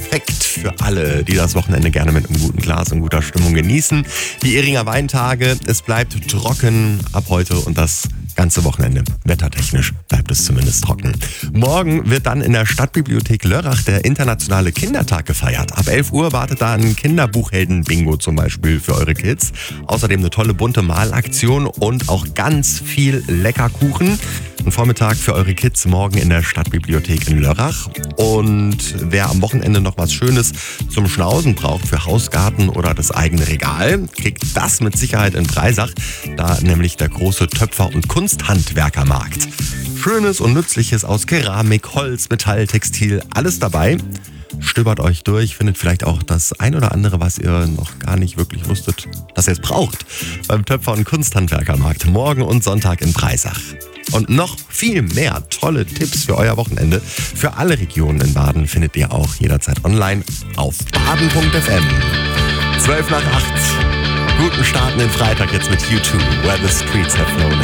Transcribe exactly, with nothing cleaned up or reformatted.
perfekt für alle, die das Wochenende gerne mit einem guten Glas und guter Stimmung genießen. Die Ehringer Weintage, es bleibt trocken ab heute und das ganze Wochenende. Wettertechnisch bleibt es zumindest trocken. Morgen wird dann in der Stadtbibliothek Lörrach der internationale Kindertag gefeiert. Ab elf Uhr wartet da ein Kinderbuchhelden-Bingo zum Beispiel für eure Kids. Außerdem eine tolle bunte Malaktion und auch ganz viel Leckerkuchen. Ein Vormittag für eure Kids morgen in der Stadtbibliothek in Lörrach. Und wer am Wochenende noch was Schönes zum Schnauzen braucht für Hausgarten oder das eigene Regal, kriegt das mit Sicherheit in Breisach. Da nämlich der große Töpfer- und Kunsthandwerkermarkt. Schönes und Nützliches aus Keramik, Holz, Metall, Textil, alles dabei. Stöbert euch durch, findet vielleicht auch das ein oder andere, was ihr noch gar nicht wirklich wusstet, dass ihr es braucht. Beim Töpfer- und Kunsthandwerkermarkt morgen und Sonntag in Breisach. Und noch viel mehr tolle Tipps für euer Wochenende für alle Regionen in Baden findet ihr auch jederzeit online auf baden punkt f m. zwölf nach acht. Guten Start in den Freitag jetzt mit U zwei, Where the Streets Have No Name.